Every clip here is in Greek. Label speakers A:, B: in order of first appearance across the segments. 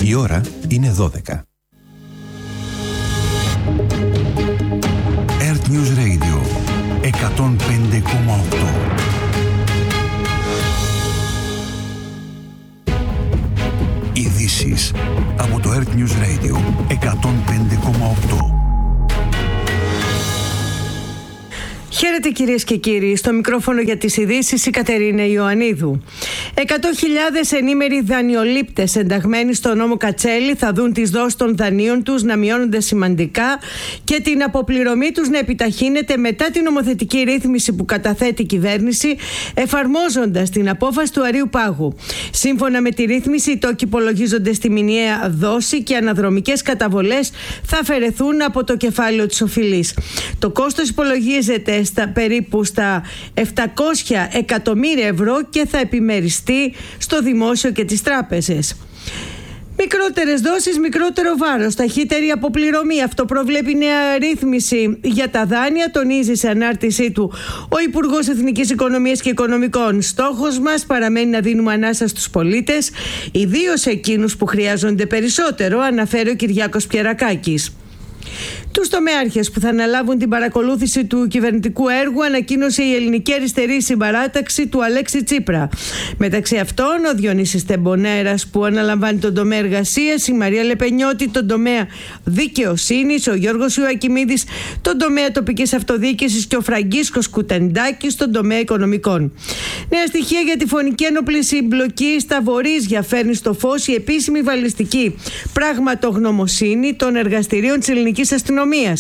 A: Η ώρα είναι 12. Earth News Radio 105,8. Ειδήσεις από το Earth News Radio 105,8.
B: Χαίρετε κυρίες και κύριοι, στο μικρόφωνο για τις ειδήσεις η Κατερίνα Ιωαννίδου. 100.000 ενήμεροι δανειολήπτες ενταγμένοι στο νόμο Κατσέλη θα δουν τις δόσεις των δανείων τους να μειώνονται σημαντικά και την αποπληρωμή τους να επιταχύνεται μετά την νομοθετική ρύθμιση που καταθέτει η κυβέρνηση, εφαρμόζοντας την απόφαση του Αρείου Πάγου. Σύμφωνα με τη ρύθμιση, οι τόκοι υπολογίζονται στη μηνιαία δόση και αναδρομικές καταβολές θα αφαιρεθούν από το κεφάλαιο της οφειλής. Το κόστος υπολογίζεται περίπου στα 700 εκατομμύρια ευρώ και θα επιμεριστεί στο δημόσιο και τις τράπεζες. Μικρότερες δόσεις, μικρότερο βάρος, ταχύτερη αποπληρωμή. Αυτό προβλέπει νέα ρύθμιση για τα δάνεια, τονίζει σε ανάρτησή του ο Υπουργός Εθνικής Οικονομίας και Οικονομικών. Στόχος μας παραμένει να δίνουμε ανάσα στους πολίτες, ιδίως εκείνους που χρειάζονται περισσότερο, αναφέρει ο Κυριάκος Πιερακάκης. Τους τομέαρχες που θα αναλάβουν την παρακολούθηση του κυβερνητικού έργου ανακοίνωσε η Ελληνική Αριστερή Συμπαράταξη του Αλέξη Τσίπρα. Μεταξύ αυτών ο Διονύσης Τεμπονέρας που αναλαμβάνει τον τομέα εργασίας, η Μαρία Λεπενιώτη τον τομέα δικαιοσύνης, ο Γιώργος Ιωακιμίδης τον τομέα τοπικής αυτοδιοίκησης και ο Φραγκίσκος Κουτεντάκης τον τομέα οικονομικών. Νέα στοιχεία για τη φωνική ένοπλη συμπλοκή στα Βορίζια φέρνει στο φως η επίσημη βαλιστική πραγματογνωμοσύνη των εργαστηρίων της ελληνικής αστυνομίας.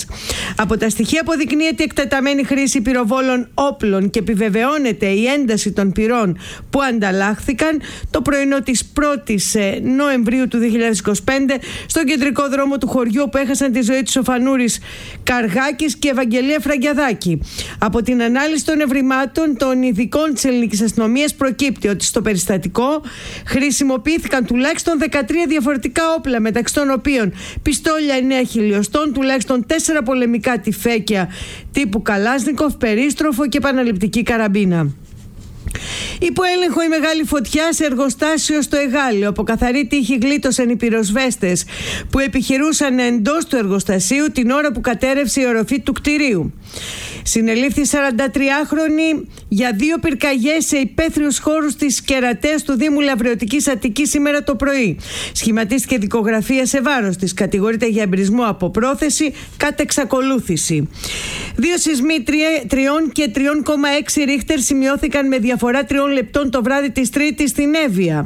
B: Από τα στοιχεία αποδεικνύεται εκτεταμένη χρήση πυροβόλων όπλων και επιβεβαιώνεται η ένταση των πυρών που ανταλλάχθηκαν το πρωινό της 1ης Νοεμβρίου του 2025 στον κεντρικό δρόμο του χωριού, που έχασαν τη ζωή τους ο Φανούρης Καργάκης και Ευαγγελία Φραγκιαδάκη. Από την ανάλυση των ευρημάτων των ειδικών της ελληνικής αστυνομίας προκύπτει ότι στο περιστατικό χρησιμοποιήθηκαν τουλάχιστον 13 διαφορετικά όπλα, μεταξύ των οποίων πιστόλια 9 χιλιοστών, τουλάχιστον 4 πολεμικά τυφέκια τύπου Καλάσνικοφ, περίστροφο και επαναληπτική καραμπίνα. Υπό έλεγχο η μεγάλη φωτιά σε εργοστάσιο στο Εγάλειο. Από καθαρή τύχη γλίτωσαν οι πυροσβέστες που επιχειρούσαν εντός του εργοστασίου την ώρα που κατέρευσε η οροφή του κτηρίου. Συνελήφθη 43χρονη για 2 πυρκαγιές σε υπαίθριους χώρους της Κερατές του Δήμου Λαβρεωτικής Αττικής σήμερα το πρωί. Σχηματίστηκε δικογραφία σε βάρος της. Κατηγορείται για εμπρισμό από πρόθεση κατ' εξακολούθηση. 2 σεισμοί 3 και 3,6 ρίχτερ σημειώθηκαν με διαφορά 3 λεπτών το βράδυ της Τρίτης στην Εύβοια.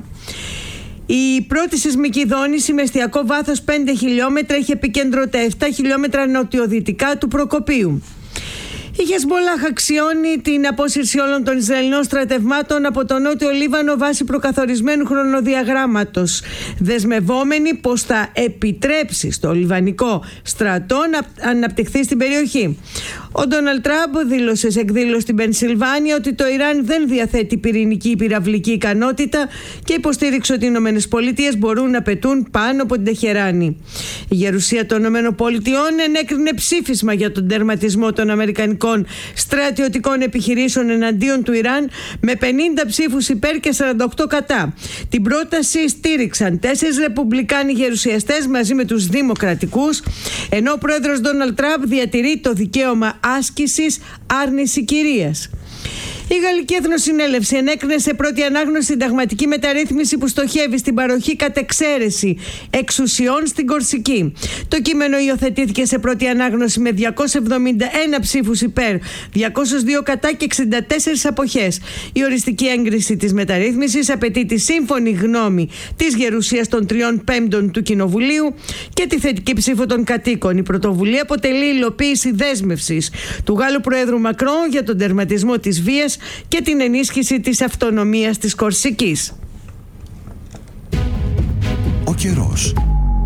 B: Η πρώτη σεισμική δόνηση με εστιακό βάθος 5 χιλιόμετρα είχε επικέντρο τα 7 χιλιόμετρα νοτιοδυτικά του Προκοπίου. Η Χεσμολάχ αξιώνει την απόσυρση όλων των Ισραηλινών στρατευμάτων από το Νότιο Λίβανο βάσει προκαθορισμένου χρονοδιαγράμματος, δεσμευόμενη πως θα επιτρέψει στο Λιβανικό στρατό να αναπτυχθεί στην περιοχή. Ο Ντόναλντ Τραμπ δήλωσε σε εκδήλωση στην Πενσιλβάνια ότι το Ιράν δεν διαθέτει πυρηνική πυραυλική ικανότητα και υποστήριξε ότι οι ΗΠΑ μπορούν να πετούν πάνω από την Τεχεράνη. Η Γερουσία των ΗΠΑ ενέκρινε ψήφισμα για τον τερματισμό των αμερικανικών στρατιωτικών επιχειρήσεων εναντίον του Ιράν με 50 ψήφους υπέρ και 48 κατά. Την πρόταση στήριξαν 4 ρεπουμπλικάνοι γερουσιαστές μαζί με τους δημοκρατικούς, ενώ ο πρόεδρος Ντόναλντ Τραμπ διατηρεί το δικαίωμα άσκησης άρνηση κυρίας. Η Γαλλική Εθνοσυνέλευση ενέκρινε σε πρώτη ανάγνωση συνταγματική μεταρρύθμιση που στοχεύει στην παροχή κατ' εξαίρεση εξουσιών στην Κορσική. Το κείμενο υιοθετήθηκε σε πρώτη ανάγνωση με 271 ψήφους υπέρ, 202 κατά και 64 αποχές. Η οριστική έγκριση της μεταρρύθμισης απαιτεί τη σύμφωνη γνώμη της γερουσίας των 3/5 του Κοινοβουλίου και τη θετική ψήφο των κατοίκων. Η πρωτοβουλία αποτελεί υλοποίηση δέσμευσης του Γάλλου Προέδρου Μακρόν για τον τερματισμό της βίας και την ενίσχυση της αυτονομίας της Κορσικής.
A: Ο καιρός.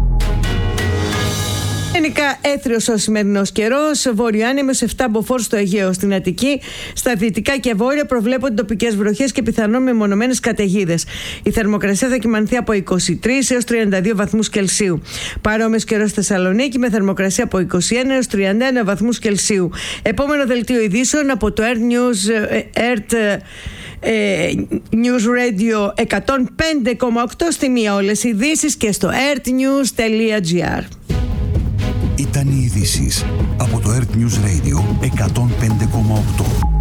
B: Γενικά έθριος ο σημερινός καιρός, βορειοάνεμος 7 μποφόρ στο Αιγαίο. Στην Αττική, στα δυτικά και βόρεια προβλέπονται τοπικές βροχές και πιθανόν μεμονωμένες καταιγίδες. Η θερμοκρασία θα κυμανθεί από 23 έως 32 βαθμούς Κελσίου. Παρόμοιος καιρός στη Θεσσαλονίκη με θερμοκρασία από 21 έως 31 βαθμούς Κελσίου. Επόμενο δελτίο ειδήσεων από το Earth News News Radio 105,8 στη μία όλες οι ειδήσεις και στο earthnews.gr.
A: Ήταν οι ειδήσεις από το Earth News Radio 105,8.